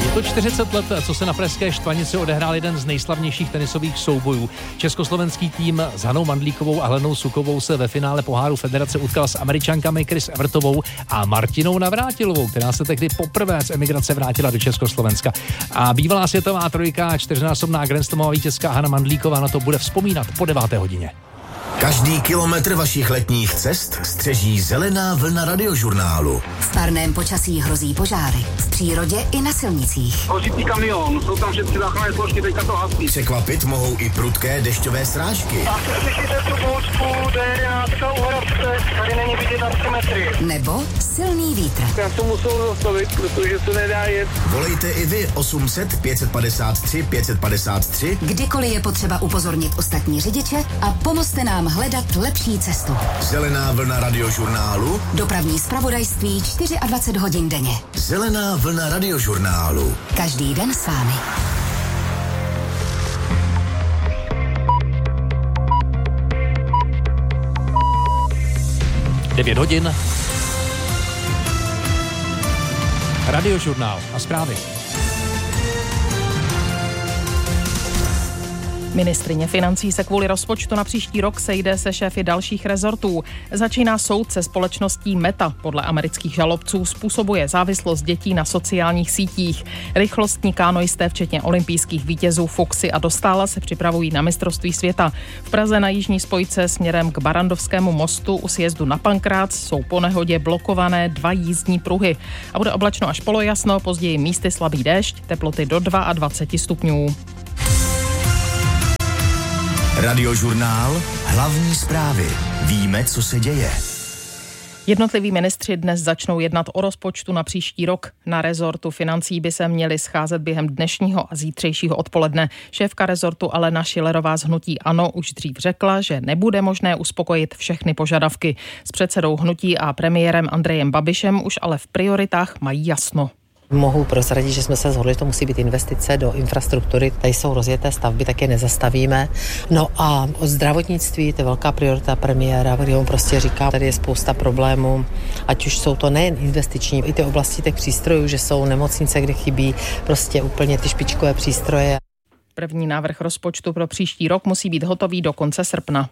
Je to 40 let, co se na pražské Štvanici odehrál jeden z nejslavnějších tenisových soubojů. Československý tým s Hanou Mandlíkovou a Helenou Sukovou se ve finále poháru federace utkal s Američankami Chris Evertovou a Martinou Navrátilovou, která se tehdy poprvé z emigrace vrátila do Československa. A bývalá světová trojka, čtyřnásobná grandslamová vítězka Hana Mandlíková na to bude vzpomínat po 9. hodině. Každý kilometr vašich letních cest střeží zelená vlna Radiožurnálu. V parném počasí hrozí požáry. V přírodě i na silnicích. Hořící kamion, jsou tam všechny záchranné složky, teďka to hasí. Překvapit mohou i prudké dešťové srážky. Slyšíte tu bouřku, D11 u Hrabce, tady není vidět na 3 metry. Nebo silný vítr. Já to musel zastavit, protože se nedá jet. Volejte i vy 800 553 553. Kdykoliv je potřeba upozornit ostatní řidiče a pomozte nám hledat lepší cestu. Zelená vlna Radiožurnálu. Dopravní zpravodajství 24 hodin denně. Zelená vlna Radiožurnálu. Každý den s vámi. Devět hodin. Radiožurnál a zprávy. Ministryně financí se kvůli rozpočtu na příští rok sejde se šéfy dalších rezortů. Začíná soud se společností Meta. Podle amerických žalobců způsobuje závislost dětí na sociálních sítích. Rychlostní kánojisté, včetně olympijských vítězů Fuxy a Dostála, se připravují na mistrovství světa. V Praze na jižní spojce směrem k Barrandovskému mostu u sjezdu na Pankrác jsou po nehodě blokované 2 jízdní pruhy. A bude oblačno až polojasno, později místy slabý déšť, teploty do 22 stupňů. Radiožurnál, hlavní zprávy. Víme, co se děje. Jednotliví ministři dnes začnou jednat o rozpočtu na příští rok. Na rezortu financí by se měli scházet během dnešního a zítřejšího odpoledne. Šéfka rezortu Alena Schillerová z hnutí ANO už dřív řekla, že nebude možné uspokojit všechny požadavky. S předsedou hnutí a premiérem Andrejem Babišem už ale v prioritách mají jasno. Mohu prozradit, že jsme se shodli, že to musí být investice do infrastruktury. Tady jsou rozjeté stavby, tak je nezastavíme. No a o zdravotnictví, to je velká priorita premiéra, kdy on prostě říká, tady je spousta problémů, ať už jsou to nejen investiční, i ty oblasti těch přístrojů, že jsou nemocnice, kde chybí prostě úplně ty špičkové přístroje. První návrh rozpočtu pro příští rok musí být hotový do konce srpna.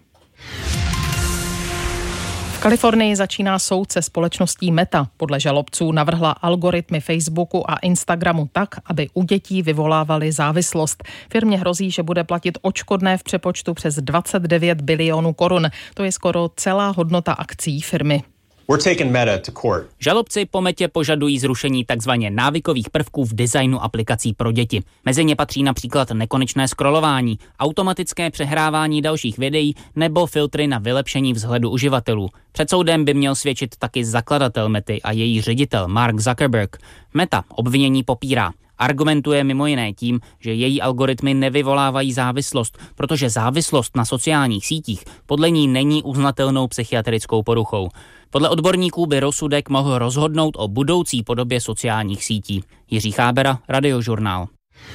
V Kalifornii začíná soud se společností Meta. Podle žalobců navrhla algoritmy Facebooku a Instagramu tak, aby u dětí vyvolávaly závislost. Firmě hrozí, že bude platit odškodné v přepočtu přes 29 bilionů korun. To je skoro celá hodnota akcií firmy. Žalobci po Metě požadují zrušení takzvaně návykových prvků v designu aplikací pro děti. Mezi ně patří například nekonečné scrollování, automatické přehrávání dalších videí nebo filtry na vylepšení vzhledu uživatelů. Před soudem by měl svědčit taky zakladatel Mety a její ředitel Mark Zuckerberg. Meta obvinění popírá. Argumentuje mimo jiné tím, že její algoritmy nevyvolávají závislost, protože závislost na sociálních sítích podle ní není uznatelnou psychiatrickou poruchou. Podle odborníků by rozsudek mohl rozhodnout o budoucí podobě sociálních sítí. Jiří Chábera, Radiožurnál.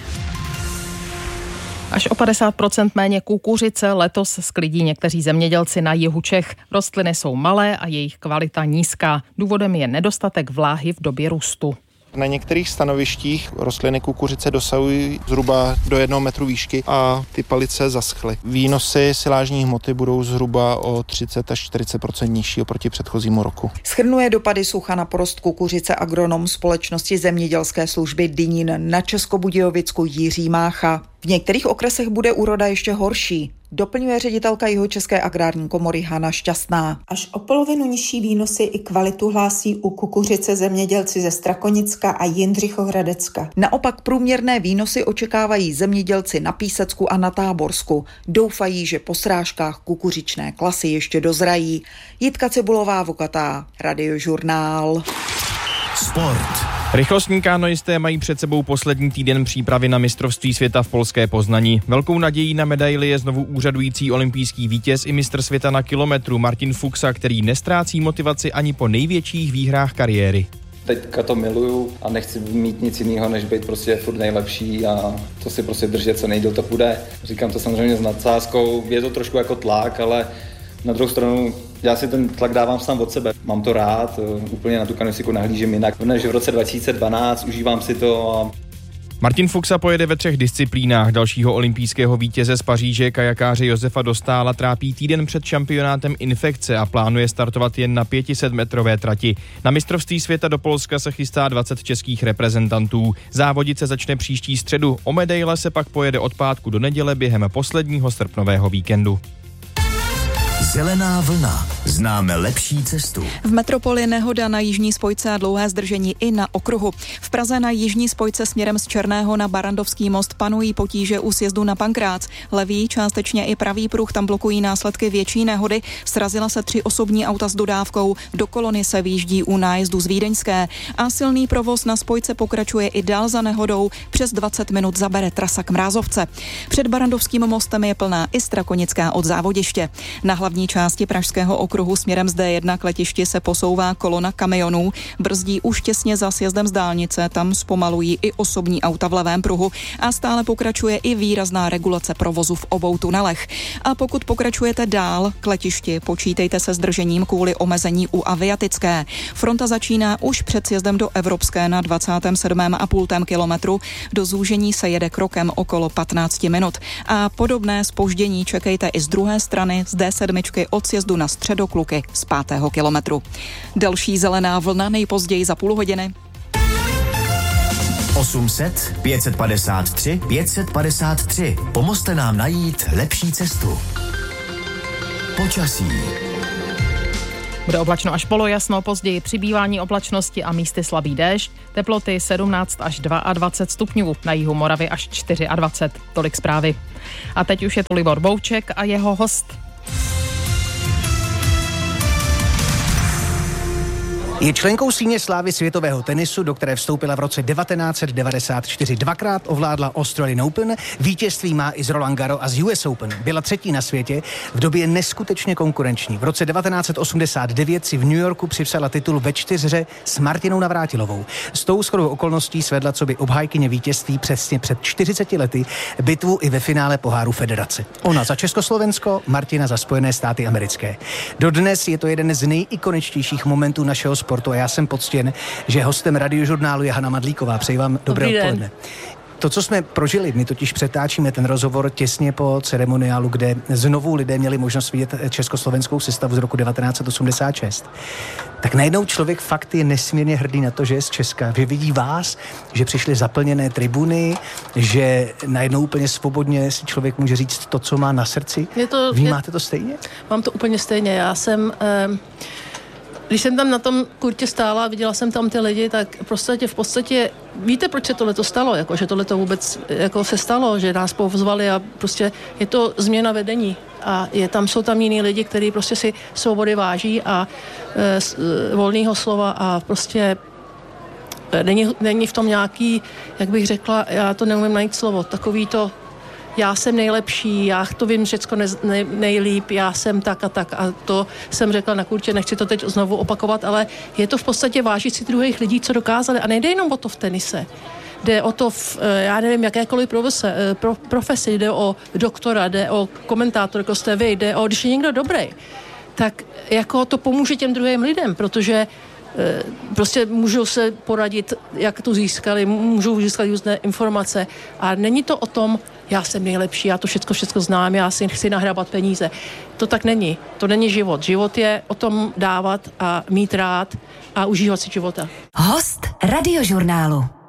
Až o 50% méně kukuřice letos sklidí někteří zemědělci na jihu Čech. Rostliny jsou malé a jejich kvalita nízká. Důvodem je nedostatek vláhy v době růstu. Na některých stanovištích rostliny kukuřice dosahují zhruba do 1 metru výšky a ty palice zaschly. Výnosy silážní hmoty budou zhruba o 30 až 40% nižší oproti předchozímu roku. Shrnuje dopady sucha na porost kukuřice agronom společnosti zemědělské služby Dynin na Českobudějovicku Jiří Mácha. V některých okresech bude úroda ještě horší, doplňuje ředitelka Jihočeské agrární komory Hana Šťastná. Až o polovinu nižší výnosy i kvalitu hlásí u kukuřice zemědělci ze Strakonicka a Jindřichohradecka. Naopak průměrné výnosy očekávají zemědělci na Písecku a na Táborsku. Doufají, že po srážkách kukuřičné klasy ještě dozrají. Jitka Cibulová-Vokatá, Radiožurnál. Sport. Rychlostní kánojisté mají před sebou poslední týden přípravy na mistrovství světa v polské Poznani. Velkou nadějí na medaili je znovu úřadující olympijský vítěz i mistr světa na kilometru Martin Fuxa, který nestrácí motivaci ani po největších výhrách kariéry. Teďka to miluju a nechci mít nic jiného, než být prostě furt nejlepší a to si prostě držet, co nejdýl to půjde. Říkám to samozřejmě s nadsázkou, je to trošku jako tlak, ale na druhou stranu já si ten tlak dávám sám od sebe. Mám to rád, úplně na tu kanoistiku nahlížím jinak, než v roce 2012, užívám si to a Martin Fuxa pojede ve 3 disciplínách. Dalšího olympijského vítěze z Paříže, kajakáře Josefa Dostála, trápí týden před šampionátem infekce a plánuje startovat jen na 500metrové trati. Na mistrovství světa do Polska se chystá 20 českých reprezentantů. Závodit se začne příští středu. O medaile se pak pojede od pátku do neděle během posledního srpnového víkendu. Zelená vlna. Známe lepší cestu. V metropoli nehoda na jižní spojce a dlouhé zdržení i na okruhu. V Praze na jižní spojce směrem z Černého na Barrandovský most panují potíže u sjezdu na Pankrác. Levý, částečně i pravý pruh tam blokují následky větší nehody. Srazila se 3 osobní auta s dodávkou. Do kolony se výjíždí u nájezdu z Vídeňské. A silný provoz na spojce pokračuje i dál za nehodou. Přes 20 minut zabere trasa k Mrázovce. Před Barrandovským mostem je plná i Strakonická od Závodiště. Na hlavní části pražského okruhu směrem z D1 k letišti se posouvá kolona kamionů. Brzdí už těsně za sjezdem z dálnice, tam zpomalují i osobní auta v levém pruhu a stále pokračuje i výrazná regulace provozu v obou tunelech. A pokud pokračujete dál k letišti, počítejte se zdržením kvůli omezení u Aviatické. Fronta začíná už před sjezdem do Evropské na 27,5 kilometru. Do zúžení se jede krokem okolo 15 minut. A podobné zpoždění čekejte i z druhé strany z D7 od sjezdu na Středokluky z 5. kilometru. Další zelená vlna nejpozději za půl hodiny. 800 553 553. Pomozte nám najít lepší cestu. Počasí. Bude oblačno až polojasno, později přibývání oblačnosti a místy slabý déšť. Teploty 17 až 22 stupňů, na jihu Moravy až 24. Tolik zprávy. A teď už je to Libor Bouček a jeho host. Je členkou síně slávy světového tenisu, do které vstoupila v roce 1994. Dvakrát ovládla Australian Open, vítězství má i z Roland Garros a z US Open. Byla 3. na světě, v době neskutečně konkurenční. V roce 1989 si v New Yorku připsala titul ve 4 s Martinou Navrátilovou. S tou shodou okolností svedla coby obhájkyně vítězství přesně před 40 lety bitvu i ve finále poháru Federace. Ona za Československo, Martina za Spojené státy americké. Dodnes je to jeden z nejikoničtějších momentů našeho sportu a já jsem poctěn, že hostem Radiožurnálu je Hana Madlíková. Přeji vám dobré odpoledne. To, co jsme prožili, my totiž přetáčíme ten rozhovor těsně po ceremoniálu, kde znovu lidé měli možnost vidět československou sestavu z roku 1986. Tak najednou člověk fakt je nesmírně hrdý na to, že je z Česka, že vidí vás, že přišly zaplněné tribuny, že najednou úplně svobodně si člověk může říct to, co má na srdci. Vnímáte to stejně? Mám to úplně stejně. Já jsem... Když jsem tam na tom kurtě stála, viděla jsem tam ty lidi, tak v podstatě víte, proč se tohleto stalo, jako, že tohleto vůbec jako se stalo, že nás pozvali a prostě je to změna vedení a jsou tam jiní lidi, kteří prostě si svobody váží a volného slova a prostě není v tom nějaký, jak bych řekla, já to neumím najít slovo, takový to já jsem nejlepší, já to vím všecko nejlíp, já jsem tak a to jsem řekla na kurtě, nechci to teď znovu opakovat, ale je to v podstatě vážit si druhých lidí, co dokázali a nejde jenom o to v tenise. Jde o to já nevím, jakékoliv profesi, jde o doktora, jde o komentátora, jako jste vy, jde o, když je někdo dobrý, tak jako to pomůže těm druhým lidem, protože prostě můžou se poradit, jak to získali, můžou získat různé informace a není to o tom, já jsem nejlepší, já to všechno znám, já si chci nahrabat peníze. To tak není. To není život. Život je o tom dávat a mít rád a užívat si života. Host Radiožurnálu.